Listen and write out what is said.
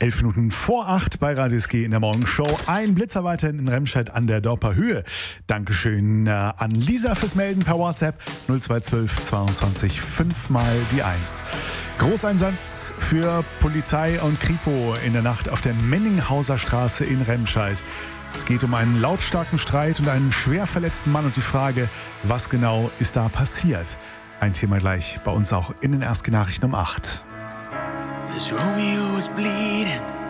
11 Minuten vor 8 bei Radio SG in der Morgenshow. Ein Blitzer weiterhin in Remscheid an der Dorper Höhe. Dankeschön an Lisa fürs Melden per WhatsApp 0212 22 5 mal die 1. Großeinsatz für Polizei und Kripo in der Nacht auf der Menninghauser Straße in Remscheid. Es geht um einen lautstarken Streit und einen schwer verletzten Mann und die Frage, was genau ist da passiert? Ein Thema gleich bei uns auch in den Erstgen Nachrichten um 8. This Romeo is bleeding.